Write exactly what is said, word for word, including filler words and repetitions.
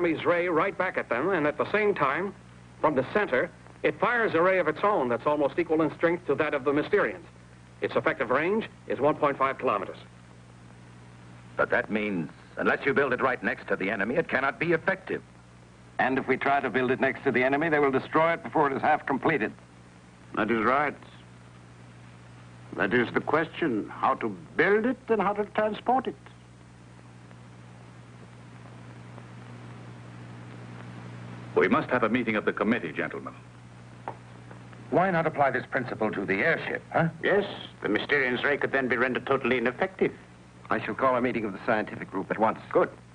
enemy's ray right back at them, and at the same time, from the center, it fires a ray of its own that's almost equal in strength to that of the Mysterians. Its effective range is one point five kilometers. But that means, unless you build it right next to the enemy, it cannot be effective. And if we try to build it next to the enemy, they will destroy it before it is half completed. That is right. That is the question, how to build it and how to transport it. We must have a meeting of the committee, gentlemen. Why not apply this principle to the airship, huh? Yes, the Mysterian's ray could then be rendered totally ineffective. I shall call a meeting of the scientific group at once. Good.